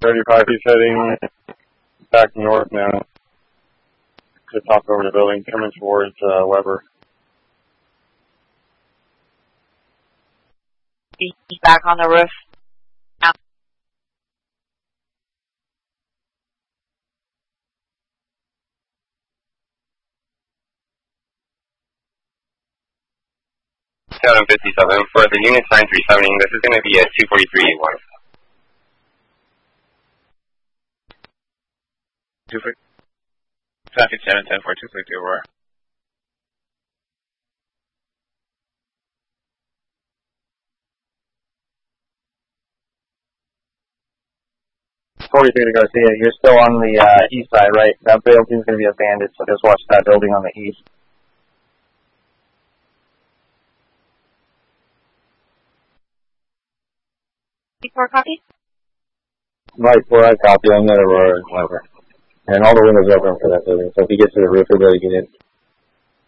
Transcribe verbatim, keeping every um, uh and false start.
thirty-five, he's heading back north now. Just hop over the building, coming towards uh, Weber. He's back on the roof. Now. seven fifty-seven, for the units nine three seven, this is going to be a two forty-three eight one. Traffic seven ten four two fifty Aurora. forty-three to Garcia, you're still on the uh, east side, right? That building's going to be abandoned, so just watch that building on the east. Four copy? Right, four, I copy. I'm at Aurora and Weber. And all the windows open for that building, so if you get to the roof, we'll be able to get in.